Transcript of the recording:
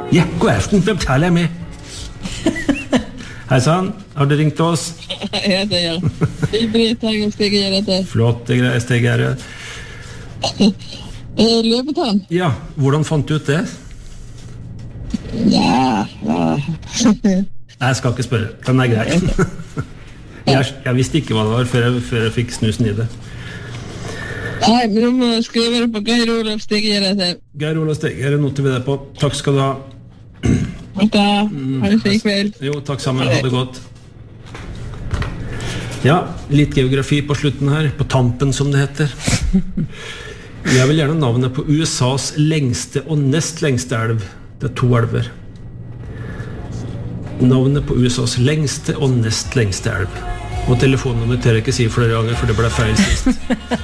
Ja, god aften, hvem taler jeg med? Hei sann, har du ringt oss? Ja, det gjør jeg. Det er Britt her, jeg skal gjøre dette. Flott, det greier Stig her. Løpetann? Ja, hvordan fant du ut det? Ja. Nei, jeg skal ikke spørre, den er grei. Jeg visste ikke hva det var før jeg fikk snusen i det. Nei, men du må skrive det på Geir Olav Stig gjør dette. Geir Olav Stig, her noter vi det på. Takk skal du ha. Da, ha det fin kveld. Jo, takk sammen, ha det godt. Ja, litt geografi på slutten her, på tampen som det heter. Jeg vil gjerne navnet på USAs lengste og nest lengste elv. Det er 2 elver. Navnet på USAs lengste og nest lengste elv. Og telefonnummer tør jeg ikke si flere ganger, for det ble feil sist.